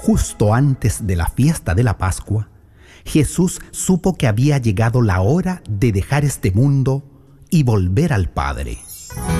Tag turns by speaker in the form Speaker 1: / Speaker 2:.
Speaker 1: justo antes de la fiesta de la Pascua, Jesús supo que había llegado la hora de dejar este mundo y volver al Padre.